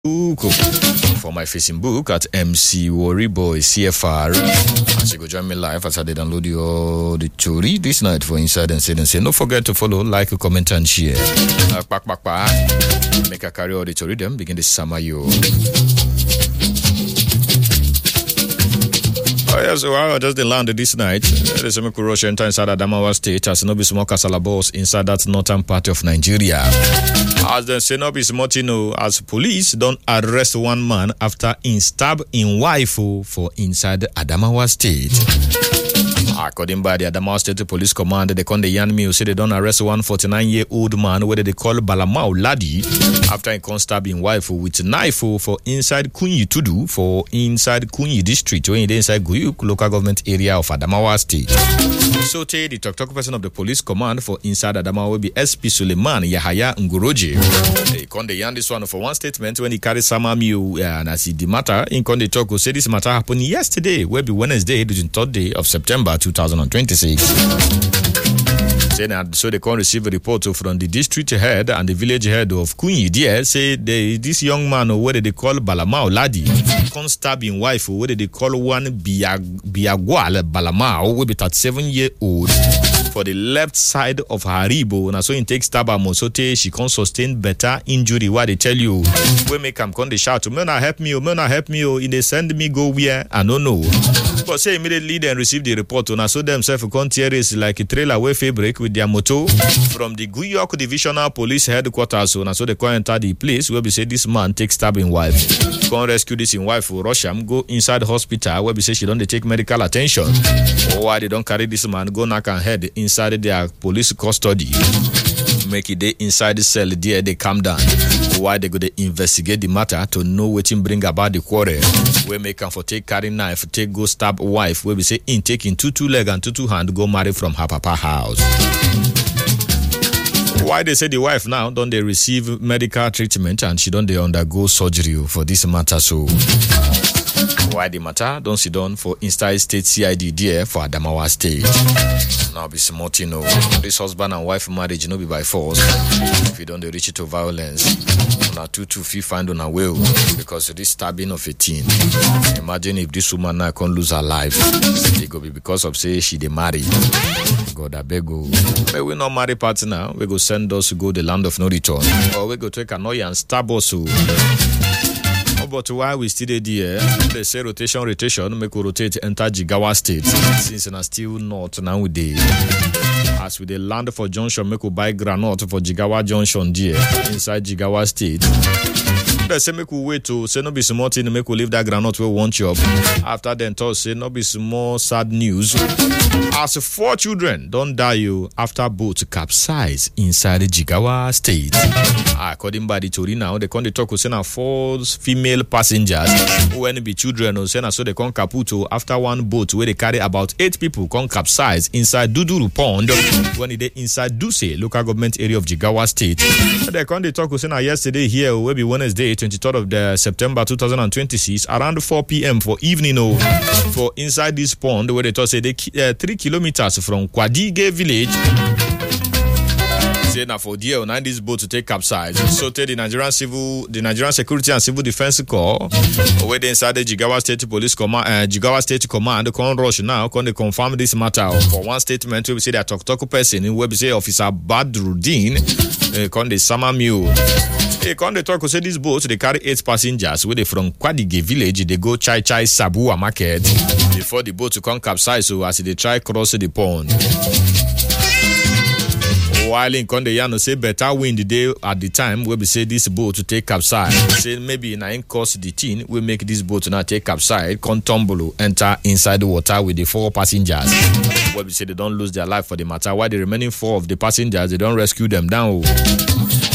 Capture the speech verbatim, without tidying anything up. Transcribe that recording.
for my Facebook at M C Worryboy C F R. As you go join me live as I did download your the story this night for Inside and Say and Say. Don't forget to follow, like, comment, and share. Uh, back, back, back. Make a carry all the story them. Begin the summer you. Oh yes, well, just the land this night. There's a Russian enter inside Adamawa State as no be small casala boss inside that northern part of Nigeria. As the Senobis Motino, as police don't arrest one man after in stab in wife for inside Adamawa State. According by the Adamawa State Police Command, they con the yarn me say they don't arrest one forty-nine-year-old man where they call Balamau Ladi after he con stab in wife with knife for inside Kunyi Tudu for inside Kunyi district or inside Guyuk local government area of Adamawa State. So today, the talk talk person of the police command for inside Adamawa will be S P Suleiman Yahaya Ngoroje. They con the yarn this one for one statement when he carries Samamiu uh, and as he the matter in con the talk will say this matter happened yesterday, will be Wednesday, the third day of September two thousand twenty-six. So they can receive a report from the district head and the village head of Kunyi there say they, this young man where they call Balamau Ladi can stab in wife where they call one Biagwal Balamau will be thirty-seven year old for the left side of her ribbo. And so in take stab at Mosote, she can sustain better injury. What they tell you, we make them come they shout, "Man, help me! Man, help me! Oh, they send me go where I don't know." But say immediately then receive the report. And so themselves come tear race like a trailer way fabric with their motor from the Guyok Divisional Police Headquarters. And so they can enter the place where we say this man takes stabbing wife. Come rescue this in wife for Russia. Go inside hospital where we say she don't take medical attention. Or why they don't carry this man go knock and head inside their police custody. Make it they inside the cell there they calm down. Why they go to investigate the matter to know what him bring about the quarrel. We make them for take carry knife, take go stab wife. Where we say in taking two two leg and two two hand go marry from her papa house. Why they say the wife now don't they receive medical treatment and she don't they undergo surgery for this matter so. Why the matter don't sit down for Inside State C I D there for Adamawa State. Now be smart, you know. This husband and wife marriage no be by force. If you don't they reach it to violence, on a two two fee find on a will because of this stabbing of a teen. Imagine if this woman now can lose her life. It go be because of say she they marry. God I beg go. But we not marry party now. We go send us to go the land of no return. Or we go take annoy and stab us. So. But while we still there, they say rotation, rotation, make we rotate enter Jigawa State. Since it's still not now with the as we the land for Junction, make we buy granite for Jigawa Junction there inside Jigawa State. They say make we wait to say no be small thing, make we leave that granite we want job. After then talk say no be small sad news. As four children don't die you after boat capsize inside Jigawa State. According by the story now, they come to talk say na four female passengers who when be children or say na so they come caputo after one boat where they carry about eight people come capsize inside Duduru Pond when they inside Duse local government area of Jigawa State. They come to talk say na yesterday here will be Wednesday twenty-third of the September two thousand twenty-six around four p.m. for evening oh, for inside this pond where they talk say they uh, three kilometers from Kwadige village. Say na for there on this boat to take capsize. So tell the Nigerian civil, the Nigerian Security and Civil Defense Corps, where they inside the Jigawa State Police Command, uh, Jigawa State Command, can rush now, can they confirm this matter for one statement. We say that talk talk person, where we say Officer Badruddin, uh, can they Samamiu. Hey, can they talk? Say this boat they carry eight passengers. Where they from Kwadige village, they go Chai Chai Sabua market before the boat to come capsize. So as they try cross the pond. While in Kondeyano say better wind the day at the time where we say this boat to take capsize. Say maybe in a course the teen we make this boat to not take capsize, come tumble enter inside the water with the four passengers. Where we say they don't lose their life for the matter. Why the remaining four of the passengers they don't rescue them down.